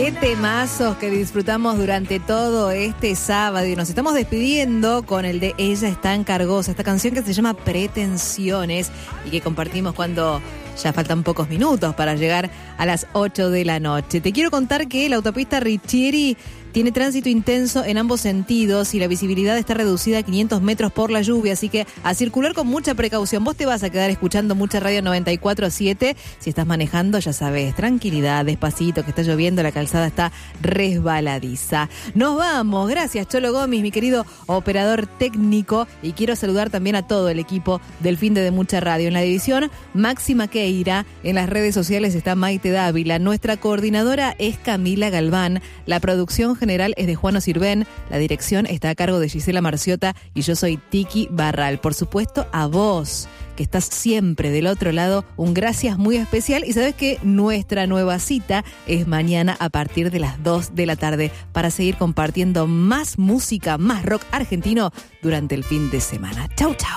Qué temazos que disfrutamos durante todo este sábado y nos estamos despidiendo con el de Ella es tan cargosa, esta canción que se llama Pretensiones y que compartimos cuando ya faltan pocos minutos para llegar a las 8 de la noche. Te quiero contar que la autopista Riccieri tiene tránsito intenso en ambos sentidos y la visibilidad está reducida a 500 metros por la lluvia, así que a circular con mucha precaución. Vos te vas a quedar escuchando mucha radio 94.7. Si estás manejando, ya sabes, tranquilidad, despacito, que está lloviendo, la calzada está resbaladiza. Nos vamos. Gracias, Cholo Gómez, mi querido operador técnico. Y quiero saludar también a todo el equipo del Fin de Mucha Radio. En la edición, Máxima Queira. En las redes sociales está Maite Dávila. Nuestra coordinadora es Camila Galván. La producción general es de Juan Osirben, la dirección está a cargo de Gisela Marciota y yo soy Tiki Barral. Por supuesto, a vos, que estás siempre del otro lado, un gracias muy especial. Y sabes que nuestra nueva cita es mañana a partir de las 2 de la tarde para seguir compartiendo más música, más rock argentino durante el fin de semana. Chau, chau.